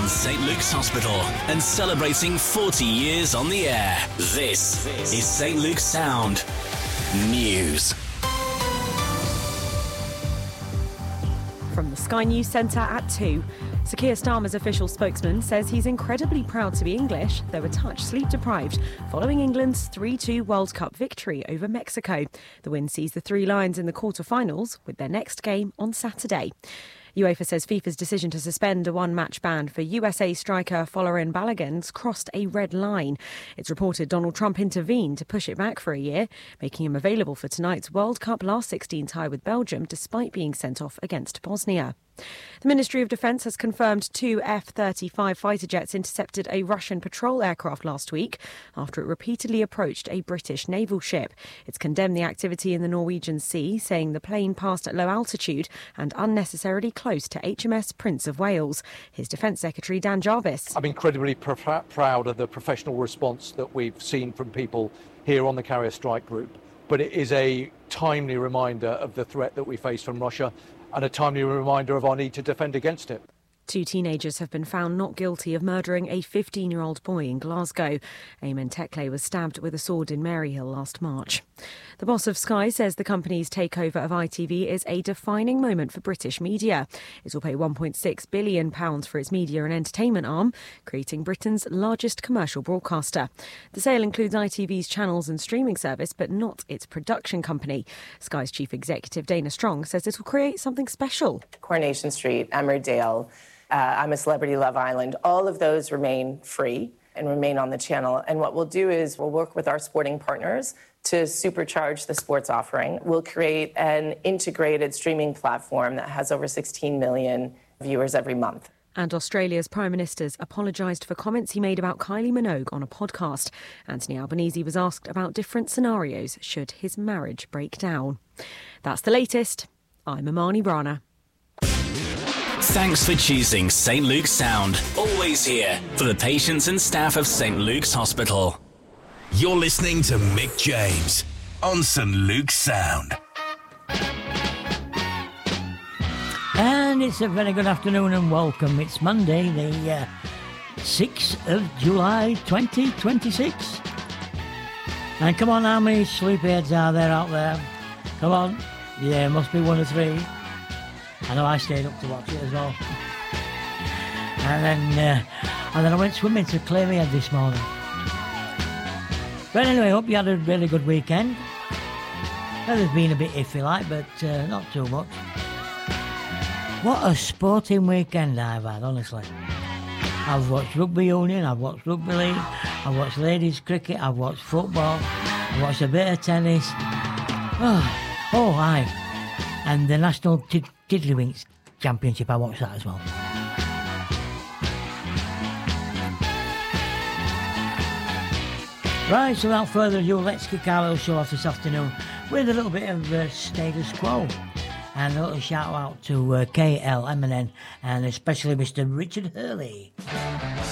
St Luke's Hospital and celebrating 40 years on the air. This is St Luke's Sound News. From the Sky News Centre at 2. Sir Keir Starmer's official spokesman says he's incredibly proud to be English, though a touch sleep-deprived, following England's 3-2 World Cup victory over Mexico. The win sees the Three Lions in the quarter-finals, with their next game on Saturday. UEFA says FIFA's decision to suspend a one-match ban for USA striker Folarin Balogun's crossed a red line. It's reported Donald Trump intervened to push it back for a year, making him available for tonight's World Cup last 16 tie with Belgium, despite being sent off against Bosnia. The Ministry of Defence has confirmed 2 F-35 fighter jets intercepted a Russian patrol aircraft last week after it repeatedly approached a British naval ship. It's condemned the activity in the Norwegian Sea, saying the plane passed at low altitude and unnecessarily close to HMS Prince of Wales. His Defence Secretary Dan Jarvis. I'm incredibly proud of the professional response that we've seen from people here on the Carrier Strike Group, but it is a timely reminder of the threat that we face from Russia and a timely reminder of our need to defend against it. 2 teenagers have been found not guilty of murdering a 15-year-old boy in Glasgow. Eamon Tekle was stabbed with a sword in Maryhill last March. The boss of Sky says the company's takeover of ITV is a defining moment for British media. It will pay £1.6 billion for its media and entertainment arm, creating Britain's largest commercial broadcaster. The sale includes ITV's channels and streaming service, but not its production company. Sky's chief executive, Dana Strong, says it will create something special. Coronation Street, Emmerdale, I'm a Celebrity, Love Island, all of those remain free and remain on the channel. And what we'll do is we'll work with our sporting partners to supercharge the sports offering. We'll create an integrated streaming platform that has over 16 million viewers every month. And Australia's Prime Minister's apologised for comments he made about Kylie Minogue on a podcast. Anthony Albanese was asked about different scenarios should his marriage break down. That's the latest. I'm Imani Brana. Thanks for choosing St Luke's Sound. Always here for the patients and staff of St Luke's Hospital. You're listening to Mick James on St Luke's Sound. And it's a very good afternoon and welcome. It's Monday, the 6th of July 2026. And come on, how many sleepyheads are there out there? Come on. Yeah, must be 1 or 3. I know I stayed up to watch it as well. And then I went swimming to clear my head this morning. But anyway, hope you had a really good weekend. Weather's been a bit iffy like, but not too much. What a sporting weekend I've had, honestly. I've watched rugby union, I've watched rugby league, I've watched ladies cricket, I've watched football, I've watched a bit of tennis. Oh, aye. And the National Tiddlywinks Championship, I watched that as well. Right, so without further ado, let's kick our little show off this afternoon with a little bit of status quo. And a little shout out to KL, Eminem, and especially Mr. Richard Hurley.